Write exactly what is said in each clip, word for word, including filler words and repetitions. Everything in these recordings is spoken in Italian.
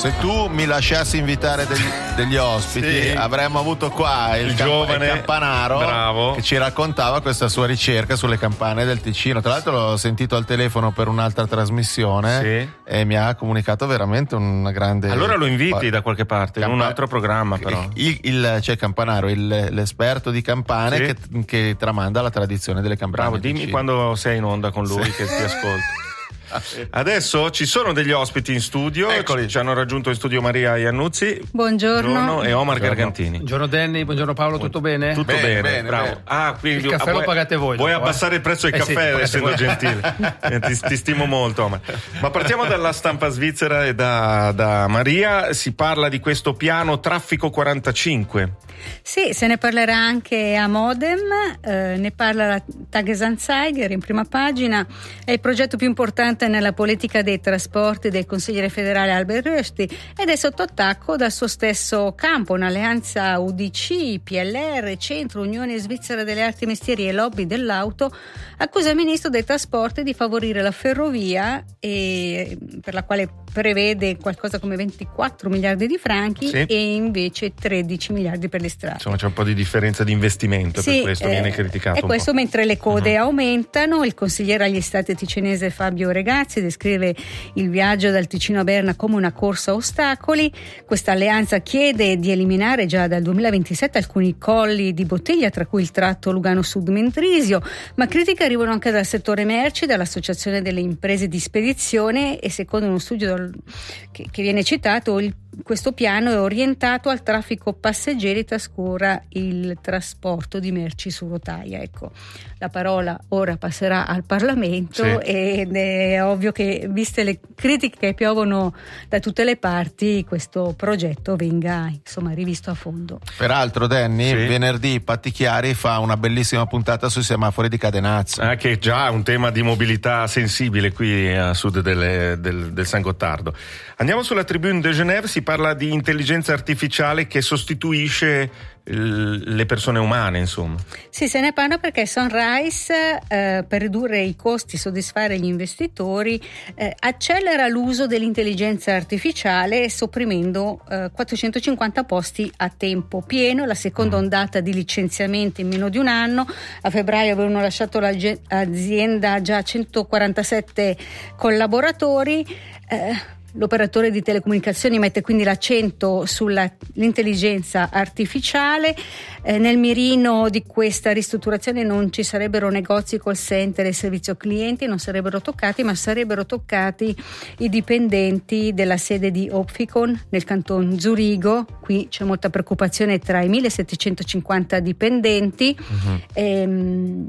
Se tu mi lasciassi invitare degli, degli ospiti, sì, avremmo avuto qua il, il camp- giovane il Campanaro, bravo, che ci raccontava questa sua ricerca sulle campane del Ticino. Tra l'altro l'ho sentito al telefono per un'altra trasmissione, sì, e mi ha comunicato veramente una grande... Allora lo inviti da qualche parte, Campa... in un altro programma però. Il, il, c'è Campanaro, il, l'esperto di campane, sì, che, che tramanda la tradizione delle campane. Bravo, dimmi quando sei in onda con lui, sì, che ti ascolta. Adesso ci sono degli ospiti in studio. Eccoli. Ci hanno raggiunto in studio Maria Iannuzzi. Buongiorno. Buongiorno. E Omar Buongiorno. Gargantini. Buongiorno Danny, buongiorno Paolo, tutto bene? Tutto bene, bene, bene, bravo. Bene. Ah, quindi il caffè ah, lo vuoi, pagate voi. Vuoi dopo, abbassare eh? il prezzo del eh caffè, sì, essendo voi. gentile. eh, ti, ti stimo molto, Omar. Ma partiamo dalla stampa svizzera e da, da Maria. Si parla di questo piano Traffico quarantacinque. Sì, se ne parlerà anche a Modem, eh, ne parla la Tagesanzeiger in prima pagina. È il progetto più importante nella politica dei trasporti del consigliere federale Albert Rösti ed è sotto attacco dal suo stesso campo, un'alleanza U D C, P L R, Centro, Unione Svizzera delle Arti e Mestieri e Lobby dell'Auto, accusa il ministro dei trasporti di favorire la ferrovia, e, per la quale prevede qualcosa come ventiquattro miliardi di franchi, sì, e invece tredici miliardi per le strade. Insomma, c'è un po' di differenza di investimento, sì, per questo eh, viene criticato. E un questo po'. Mentre le code uh-huh. aumentano. Il consigliere agli stati ticinese Fabio Regazzi descrive il viaggio dal Ticino a Berna come una corsa a ostacoli. Questa alleanza chiede di eliminare già dal duemilaventisette alcuni colli di bottiglia, tra cui il tratto Lugano Sud Mendrisio, ma critiche arrivano anche dal settore merci, dall'associazione delle imprese di spedizione, e secondo uno studio che, che viene citato, il questo piano è orientato al traffico passeggeri, trascura il trasporto di merci su rotaia. Ecco, la parola ora passerà al Parlamento, sì, ed è ovvio che, viste le critiche che piovono da tutte le parti, questo progetto venga insomma rivisto a fondo. Peraltro, Danny, sì, venerdì Patti Chiari fa una bellissima puntata sui semafori di Cadenazzo, ah, che già è un tema di mobilità sensibile qui a sud delle, del, del San Gottardo. Andiamo sulla Tribune de Genève. Si parla di intelligenza artificiale che sostituisce le persone umane, insomma. Sì, se ne parla perché Sunrise, eh, per ridurre i costi e soddisfare gli investitori, eh, accelera l'uso dell'intelligenza artificiale sopprimendo eh, quattrocentocinquanta posti a tempo pieno. La seconda ondata di licenziamenti in meno di un anno. A febbraio avevano lasciato l'azienda già centoquarantasette collaboratori. Eh, L'operatore di telecomunicazioni mette quindi l'accento sull'intelligenza artificiale. Eh, nel mirino di questa ristrutturazione non ci sarebbero negozi, call center e servizio clienti, non sarebbero toccati, ma sarebbero toccati i dipendenti della sede di Opfikon nel canton Zurigo. Qui c'è molta preoccupazione tra i millesettecentocinquanta dipendenti. Uh-huh. Ehm,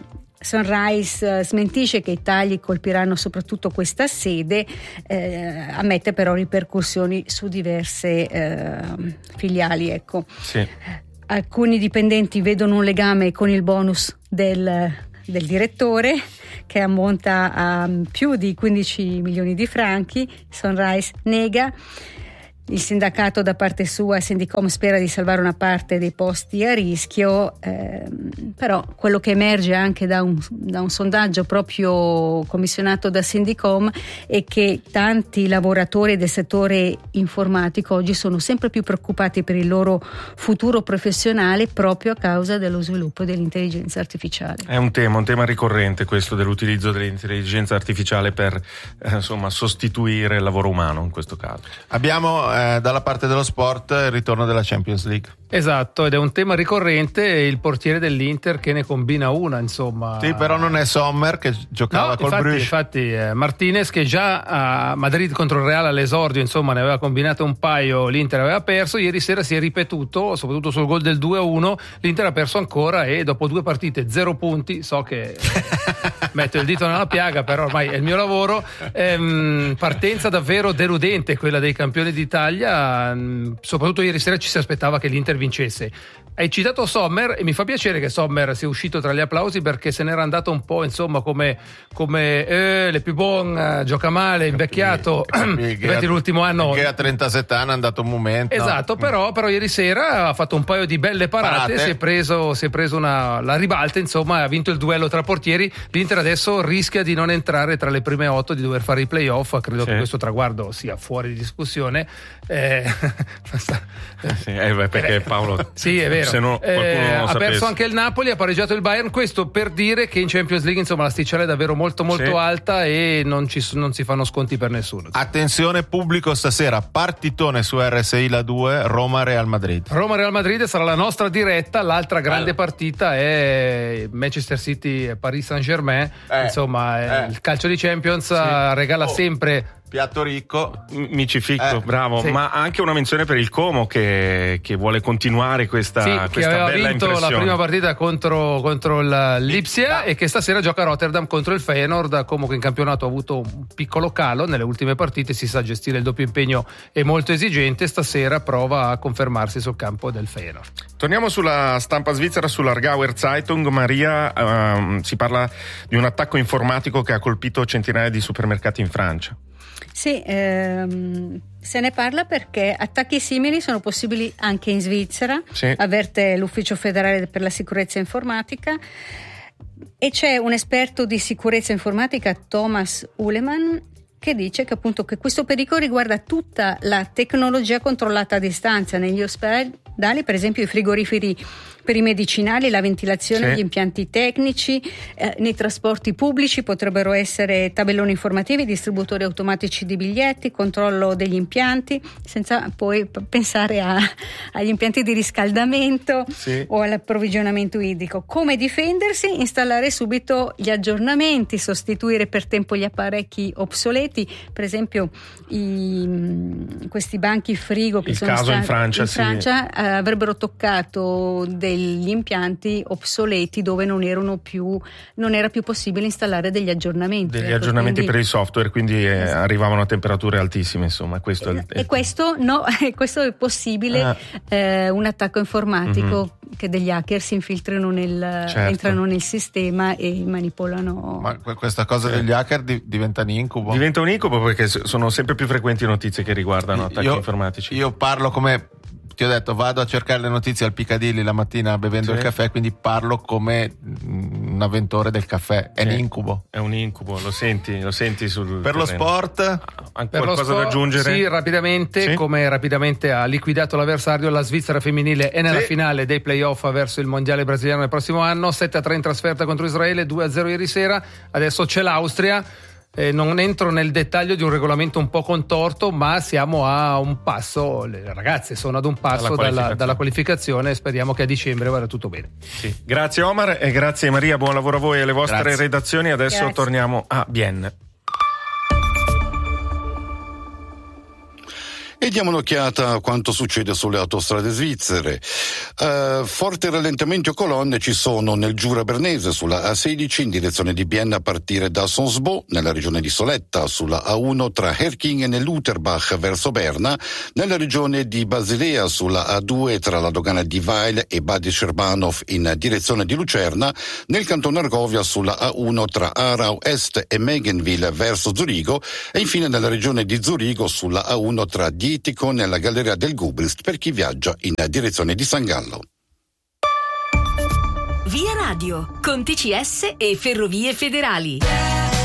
Sunrise smentisce che i tagli colpiranno soprattutto questa sede, eh, ammette però ripercussioni su diverse eh, filiali. Ecco. Sì. Alcuni dipendenti vedono un legame con il bonus del, del direttore, che ammonta a più di quindici milioni di franchi. Sunrise nega. Il sindacato da parte sua, Sindicom, spera di salvare una parte dei posti a rischio, ehm, però quello che emerge anche da un, da un sondaggio proprio commissionato da Sindicom è che tanti lavoratori del settore informatico oggi sono sempre più preoccupati per il loro futuro professionale proprio a causa dello sviluppo dell'intelligenza artificiale. È un tema, un tema ricorrente questo dell'utilizzo dell'intelligenza artificiale per eh, insomma sostituire il lavoro umano in questo caso. Abbiamo eh, dalla parte dello sport il ritorno della Champions League. Esatto, ed è un tema ricorrente, il portiere dell'Inter che ne combina una, insomma. Sì, però non è Sommer che giocava no, col infatti, Bruges. infatti eh, Martinez, che già a Madrid contro il Real all'esordio insomma ne aveva combinato un paio, l'Inter aveva perso, ieri sera si è ripetuto, soprattutto sul gol del due a uno, l'Inter ha perso ancora e dopo due partite zero punti, so che metto il dito nella piaga, però ormai è il mio lavoro. Ehm, partenza davvero deludente quella dei campioni d'Italia, soprattutto ieri sera ci si aspettava che l'Inter vincesse. Hai citato Sommer e mi fa piacere che Sommer sia uscito tra gli applausi, perché se n'era andato un po', insomma, come, come eh, le più buon, gioca male, invecchiato. Infatti l'ultimo anno che a trentasette anni è andato un momento. Esatto, no? però, però ieri sera ha fatto un paio di belle parate, Parate. si è preso, si è preso una, la ribalta, insomma, ha vinto il duello tra portieri. L'Inter adesso rischia di non entrare tra le prime otto, di dover fare i playoff. Credo sì. che questo traguardo sia fuori di discussione. Eh, sì, eh, beh, perché Paolo sì, è vero. Se no, eh, non ha sapesse. perso anche il Napoli, ha pareggiato il Bayern. Questo per dire che in Champions League, insomma, l'asticella è davvero molto molto sì. alta e non, ci, non si fanno sconti per nessuno. Attenzione pubblico, stasera partitone su R S I La due, Roma-Real Madrid. Roma-Real Madrid sarà la nostra diretta. L'altra grande allora. partita è Manchester City-Paris Saint-Germain. Eh, insomma, eh. il calcio di Champions sì. regala oh. sempre piatto ricco, mi ci ficco, eh, bravo, sì. ma anche una menzione per il Como che, che vuole continuare questa, sì, questa che aveva bella vinto impressione. La prima partita contro, contro il Lipsia e che stasera gioca a Rotterdam contro il Feyenoord. Como che in campionato ha avuto un piccolo calo nelle ultime partite, si sa gestire il doppio impegno, è molto esigente, stasera prova a confermarsi sul campo del Feyenoord. Torniamo sulla stampa svizzera, sull'Aargauer Zeitung. Maria, ehm, si parla di un attacco informatico che ha colpito centinaia di supermercati in Francia. Sì, ehm, se ne parla perché attacchi simili sono possibili anche in Svizzera, sì. avverte l'Ufficio federale per la sicurezza informatica, e c'è un esperto di sicurezza informatica, Thomas Uhlemann, che dice che appunto che questo pericolo riguarda tutta la tecnologia controllata a distanza negli ospedali, per esempio i frigoriferi per i medicinali, la ventilazione, sì. gli impianti tecnici, eh, nei trasporti pubblici potrebbero essere tabelloni informativi, distributori automatici di biglietti, controllo degli impianti, senza poi p- pensare a, agli impianti di riscaldamento sì. o all'approvvigionamento idrico. Come difendersi? Installare subito gli aggiornamenti, sostituire per tempo gli apparecchi obsoleti, per esempio i, questi banchi frigo che Il sono caso stati in Francia, in sì. Francia eh, avrebbero toccato degli impianti obsoleti dove non erano più non era più possibile installare degli aggiornamenti degli ecco, aggiornamenti quindi, per il software, quindi eh, esatto. arrivavano a temperature altissime, insomma questo e, è il, e questo no questo è possibile ah. eh, un attacco informatico mm-hmm. che degli hacker si infiltrino nel certo. entrano nel sistema e manipolano. Ma questa cosa sì. degli hacker di, diventa un incubo diventa un incubo perché sono sempre più frequenti notizie che riguardano attacchi io, informatici. Io parlo come ti ho detto, vado a cercare le notizie al Piccadilly la mattina bevendo sì. il caffè, quindi parlo come un avventore del caffè. È sì. un incubo. È un incubo, lo senti, lo senti sul Per terreno. Lo sport? Anche per qualcosa lo sport, da aggiungere? Sì, rapidamente, sì? come rapidamente ha liquidato l'avversario, la Svizzera femminile è nella sì. finale dei playoff verso il mondiale brasiliano del prossimo anno. sette a tre in trasferta contro Israele, due a zero ieri sera. Adesso c'è l'Austria. Eh, non entro nel dettaglio di un regolamento un po' contorto, ma siamo a un passo, le ragazze sono ad un passo dalla qualificazione, dalla, dalla qualificazione. Speriamo che a dicembre vada tutto bene. Sì. Grazie Omar e grazie Maria, buon lavoro a voi e alle vostre grazie. redazioni. Adesso grazie. torniamo a Bienne. E diamo un'occhiata a quanto succede sulle autostrade svizzere. Uh, forti rallentamenti o colonne ci sono nel Giura Bernese sulla A sedici in direzione di Bienne a partire da Sonsbo, nella regione di Soletta, sulla A uno tra Herkingen e Luterbach verso Berna, nella regione di Basilea sulla A due tra la dogana di Weil e Badischer Bahnhof in direzione di Lucerna, nel canton Argovia sulla A uno tra Aarau Est e Megenwil verso Zurigo e infine nella regione di Zurigo sulla A uno tra Dietico nella galleria del Gubrist per chi viaggia in direzione di San Gallo. Via Radio, con T C S e Ferrovie Federali.